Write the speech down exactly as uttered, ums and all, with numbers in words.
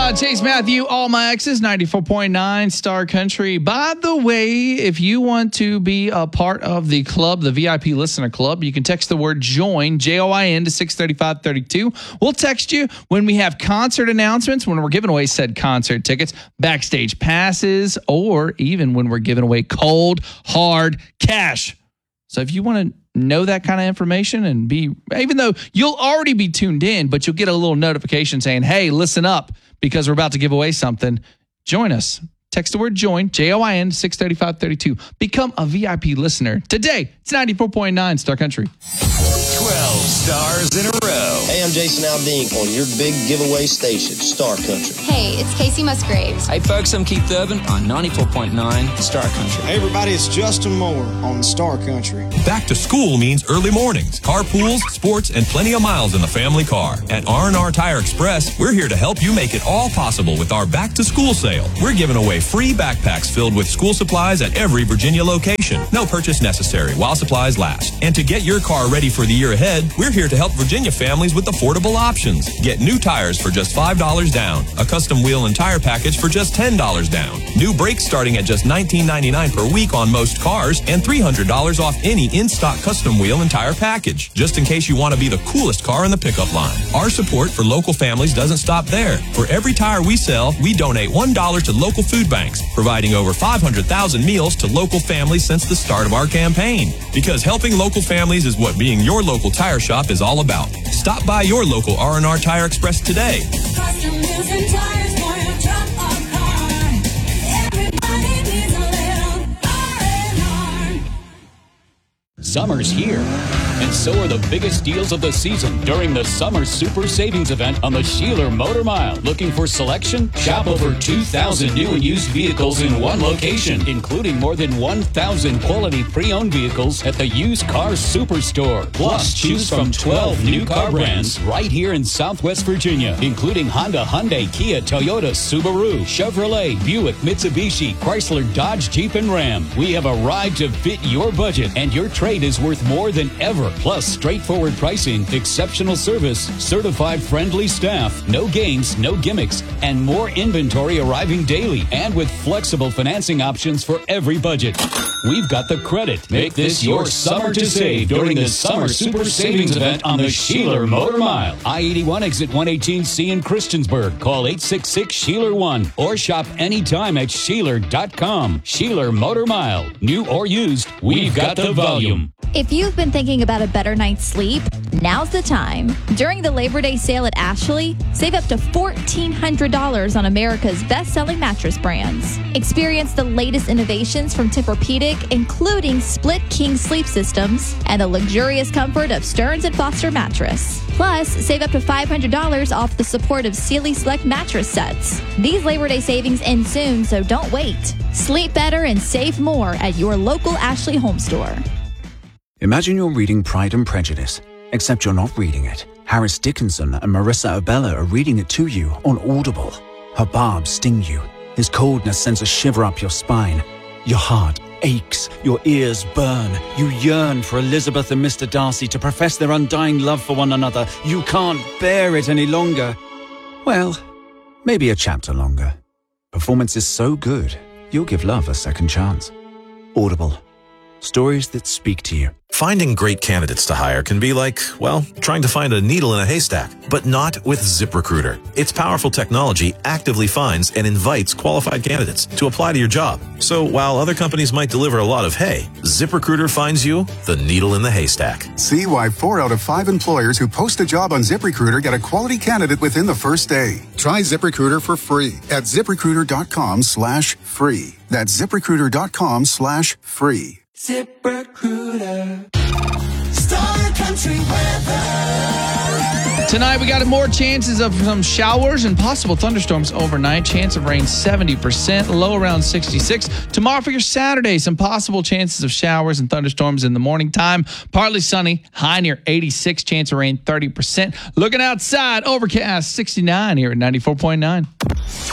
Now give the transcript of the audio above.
Uh, Chase Matthew, all my exes, ninety-four point nine Star Country. By the way, if you want to be a part of the club, the V I P Listener Club, you can text the word JOIN, J O I N, to six three five three two. We'll text you when we have concert announcements, when we're giving away said concert tickets, backstage passes, or even when we're giving away cold, hard cash. So if you want to know that kind of information and be, even though you'll already be tuned in, but you'll get a little notification saying, hey, listen up, because we're about to give away something. Join us. Text the word JOIN, J O I N, six three five three two. Become a V I P listener today. It's ninety-four point nine Star Country. twelve stars in a row. Hey, I'm Jason Aldean on your big giveaway station, Star Country. Hey, it's Casey Musgraves. Hey, folks, I'm Keith Urban on ninety-four point nine Star Country. Hey, everybody, it's Justin Moore on Star Country. Back to school means early mornings, carpools, sports, and plenty of miles in the family car. At R and R Tire Express, we're here to help you make it all possible with our back to school sale. We're giving away free backpacks filled with school supplies at every Virginia location. No purchase necessary while supplies last. And to get your car ready for the year ahead, we're here to help Virginia families with affordable options. Get new tires for just five dollars down, a custom wheel and tire package for just ten dollars down, new brakes starting at just nineteen ninety-nine per week on most cars, and three hundred dollars off any in-stock custom wheel and tire package, just in case you want to be the coolest car in the pickup line. Our support for local families doesn't stop there. For every tire we sell, we donate one dollar to local food banks, providing over five hundred thousand meals to local families since the start of our campaign. Because helping local families is what being your local tire shop is all about. Stop by your local R and R Tire Express today. Custom wheels and tires for your truck or car. Everybody needs a little R and R. Summer's here, and so are the biggest deals of the season during the Summer Super Savings Event on the Sheeler Motor Mile. Looking for selection? Shop over two thousand new and used vehicles in one location, including more than one thousand quality pre-owned vehicles at the Used Car Superstore. Plus, choose from twelve new car brands right here in Southwest Virginia, including Honda, Hyundai, Kia, Toyota, Subaru, Chevrolet, Buick, Mitsubishi, Chrysler, Dodge, Jeep, and Ram. We have a ride to fit your budget, and your trade is worth more than ever. Plus, straightforward pricing, exceptional service, certified friendly staff, no games, no gimmicks, and more inventory arriving daily, and with flexible financing options for every budget. We've got the credit. Make this your summer to save during the Summer Super Savings Event on the Sheeler Motor Mile. I eighty-one exit one eighteen C in Christiansburg. Call eight six six Sheeler one or shop anytime at Sheeler dot com. Sheeler Motor Mile. New or used, we've got the volume. If you've been thinking about a better night's sleep, now's the time. During the Labor Day sale at Ashley, save up to fourteen hundred dollars on America's best-selling mattress brands. Experience the latest innovations from Tempur-Pedic, including split king sleep systems and the luxurious comfort of Stearns and Foster mattress. Plus, save up to five hundred dollars off the support of Sealy Select mattress sets. These Labor Day savings end soon, so don't wait. Sleep better and save more at your local Ashley home store. Imagine you're reading Pride and Prejudice, except you're not reading it. Harris Dickinson and Marissa Abella are reading it to you on Audible. Her barbs sting you. His coldness sends a shiver up your spine. Your heart aches. Your ears burn. You yearn for Elizabeth and Mister Darcy to profess their undying love for one another. You can't bear it any longer. Well, maybe a chapter longer. Performance is so good, you'll give love a second chance. Audible. Stories that speak to you. Finding great candidates to hire can be like, well, trying to find a needle in a haystack, but not with ZipRecruiter. Its powerful technology actively finds and invites qualified candidates to apply to your job. So while other companies might deliver a lot of hay, ZipRecruiter finds you the needle in the haystack. See why four out of five employers who post a job on ZipRecruiter get a quality candidate within the first day. Try ZipRecruiter for free at ZipRecruiter.com slash free. That's ZipRecruiter.com slash free. ZipRecruiter. Star Country weather. Tonight, we got more chances of some showers and possible thunderstorms overnight. Chance of rain, seventy percent, low around sixty-six. Tomorrow for your Saturday, some possible chances of showers and thunderstorms in the morning time. Partly sunny, high near eighty-six. Chance of rain, thirty percent. Looking outside, overcast, sixty-nine here at ninety-four point nine.